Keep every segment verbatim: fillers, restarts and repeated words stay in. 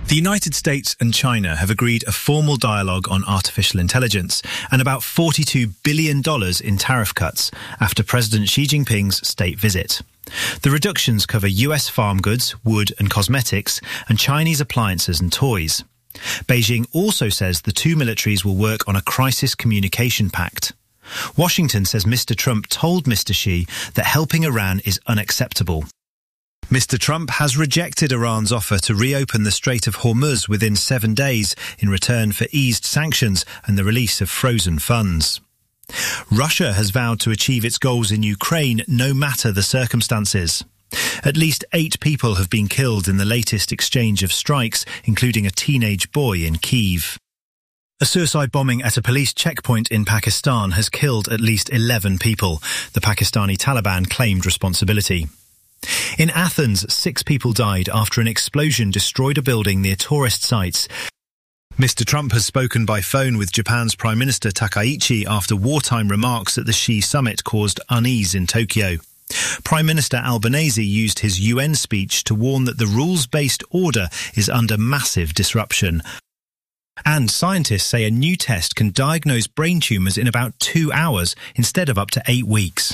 The United States and China have agreed a formal dialogue on artificial intelligence and about forty-two billion dollars in tariff cuts after President Xi Jinping's state visit. The reductions cover U S farm goods, wood and cosmetics, and Chinese appliances and toys. Beijing also says the two militaries will work on a crisis communication pact. Washington says Mister Trump told Mister Xi that helping Iran is unacceptable. Mister Trump has rejected Iran's offer to reopen the Strait of Hormuz within seven days in return for eased sanctions and the release of frozen funds. Russia has vowed to achieve its goals in Ukraine no matter the circumstances. At least eight people have been killed in the latest exchange of strikes, including a teenage boy in Kyiv. A suicide bombing at a police checkpoint in Pakistan has killed at least eleven people. The Pakistani Taliban claimed responsibility. In Athens, six people died after an explosion destroyed a building near tourist sites. Mister Trump has spoken by phone with Japan's Prime Minister Takaichi after wartime remarks at the Xi summit caused unease in Tokyo. Prime Minister Albanese used his U N speech to warn that the rules-based order is under massive disruption. And scientists say a new test can diagnose brain tumours in about two hours instead of up to eight weeks.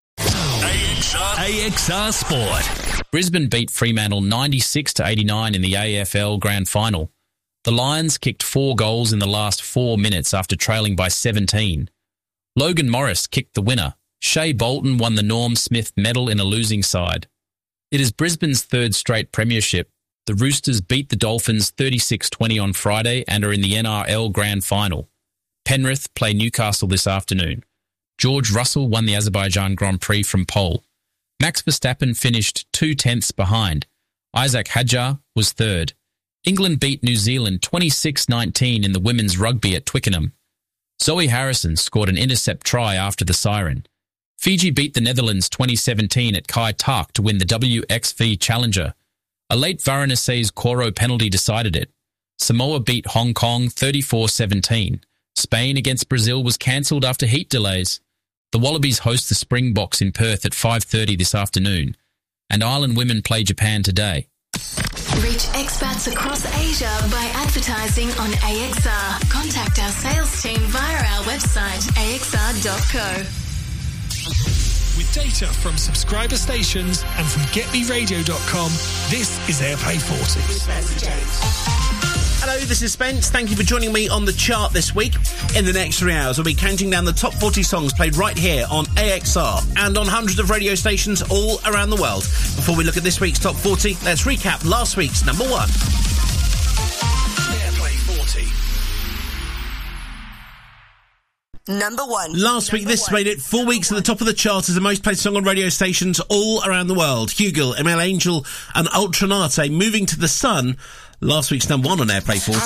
A X R Sport. Brisbane beat Fremantle ninety-six to eighty-nine in the A F L Grand Final. The Lions kicked four goals in the last four minutes after trailing by seventeen. Logan Morris kicked the winner. Shea Bolton won the Norm Smith medal in a losing side. It is Brisbane's third straight premiership. The Roosters beat the Dolphins thirty-six twenty on Friday and are in the N R L Grand Final. Penrith play Newcastle this afternoon. George Russell won the Azerbaijan Grand Prix from pole. Max Verstappen finished two tenths behind. Isaac Hadjar was third. England beat New Zealand twenty-six nineteen in the women's rugby at Twickenham. Zoe Harrison scored an intercept try after the siren. Fiji beat the Netherlands twenty seventeen at Kai Tak to win the W X V Challenger. A late Varanasi's Koro penalty decided it. Samoa beat Hong Kong thirty-four seventeen. Spain against Brazil was cancelled after heat delays. The Wallabies host the Springboks in Perth at five thirty this afternoon. And Ireland women play Japan today. Reach expats across Asia by advertising on A X R. Contact our sales team via our website, A X R dot co. With data from subscriber stations and from get me radio dot com, this is Airplay forty. Hello, this is Spence. Thank you for joining me on the chart this week. In the next three hours, we'll be counting down the top forty songs played right here on A X R and on hundreds of radio stations all around the world. Before we look at this week's top forty, let's recap last week's number one. Airplay forty. Number one. Last week, this made it four weeks at the top of the chart as the most played song on radio stations all around the world. Hugill, Emil Angel and Ultranate moving to the sun. Last week's number one on Airplay forty.